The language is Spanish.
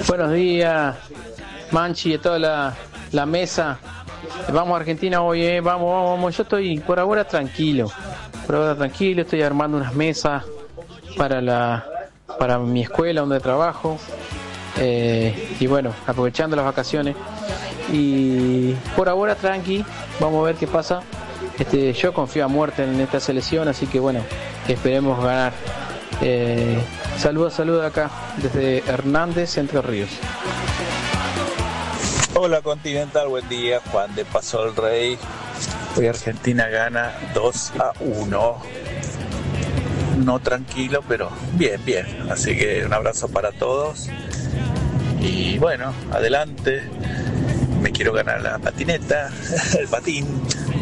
Buenos días, Manchi y toda la mesa. Vamos a Argentina hoy, vamos. Yo estoy por ahora tranquilo. Estoy armando unas mesas para mi escuela donde trabajo. Y bueno, aprovechando las vacaciones. Y por ahora tranqui, vamos a ver qué pasa. Yo confío a muerte en esta selección, así que bueno, esperemos ganar. Saludos acá desde Hernández, Entre Ríos. Hola Continental, buen día. Juan de Paso del Rey. Hoy Argentina gana 2-1. No tranquilo, pero bien. Así que un abrazo para todos. Y bueno, adelante. Me quiero ganar la patineta, el patín.